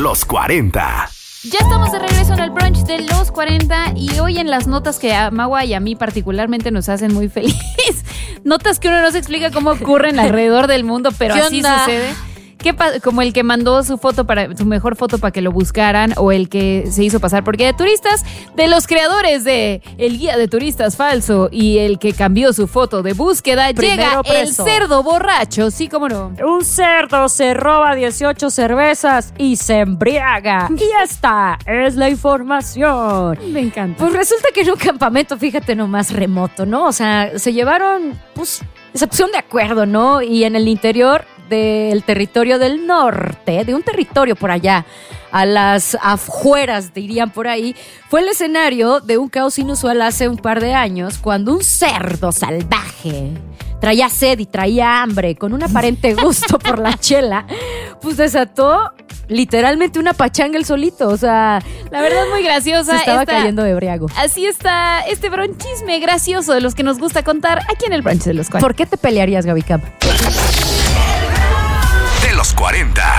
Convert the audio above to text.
los 40. Ya estamos de regreso en el brunch de los 40 y hoy en las notas que a Magua y a mí particularmente nos hacen muy feliz. Notas que uno no se explica cómo ocurren alrededor del mundo, pero así sucede. Como el que mandó su mejor foto para que lo buscaran, o el que se hizo pasar por guía de turistas, de los creadores de el guía de turistas falso y el que cambió su foto de búsqueda. Llega el cerdo borracho, sí, cómo no. Un cerdo se roba 18 cervezas y se embriaga. Y esta es la información. Me encanta. Pues resulta que en un campamento, fíjate nomás, remoto, ¿no? O sea, se llevaron, se pusieron de acuerdo, ¿no? Y en el interior del territorio del norte, de un territorio por allá, a las afueras, dirían por ahí, fue el escenario de un caos inusual hace un par de años, cuando un cerdo salvaje traía sed y traía hambre, con un aparente gusto por la chela, pues desató literalmente una pachanga el solito. O sea, la verdad muy graciosa. Se estaba cayendo de briago. Así está este bronchisme gracioso de los que nos gusta contar aquí en el brunch de los 40. ¿Por qué te pelearías, Gaby Camp? De los 40.